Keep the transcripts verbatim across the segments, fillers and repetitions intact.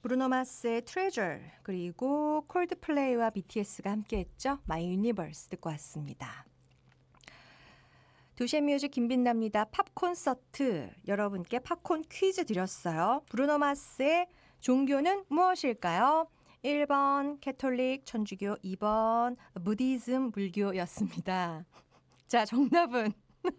브루노 마스의 Treasure 그리고 콜드플레이와 비티에스가 함께했죠. My Universe 듣고 왔습니다. 두시의 뮤직 김빈나입니다. 팝콘서트 여러분께 팝콘 퀴즈 드렸어요. 브루노 마스의 종교는 무엇일까요? 일 번 캐톨릭 천주교, 이 번 부디즘 불교였습니다. 자, 정답은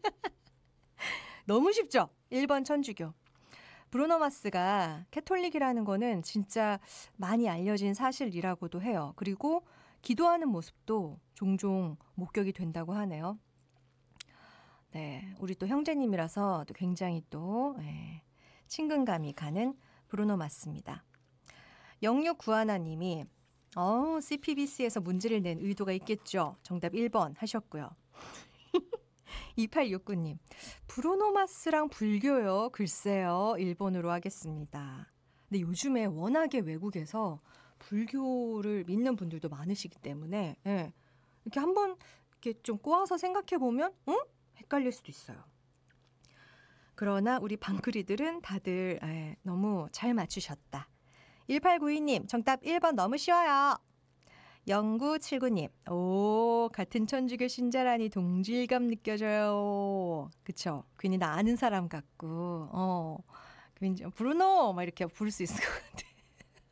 너무 쉽죠? 일 번 천주교. 브루노 마스가 캐톨릭이라는 거는 진짜 많이 알려진 사실이라고도 해요. 그리고 기도하는 모습도 종종 목격이 된다고 하네요. 네, 우리 또 형제님이라서 또 굉장히 또 예, 친근감이 가는 브루노 마스입니다. 영육구하나 님이 어, 씨피비씨에서 문제를 낸 의도가 있겠죠. 정답 일 번 하셨고요. 이팔육구 님 브루노 마스랑 불교요. 글쎄요. 일 번으로 하겠습니다. 근데 요즘에 워낙에 외국에서 불교를 믿는 분들도 많으시기 때문에 예, 이렇게 한번 이렇게 좀 꼬아서 생각해 보면 응? 헷갈릴 수도 있어요. 그러나 우리 방글이들은 다들 예, 너무 잘 맞추셨다. 일팔구이 님 정답 일 번 너무 쉬워요. 영구칠구 님 오 같은 천주교 신자라니 동질감 느껴져요. 그쵸? 괜히 나 아는 사람 같고 어 괜히 브루노 막 이렇게 부를 수 있을 것 같아요.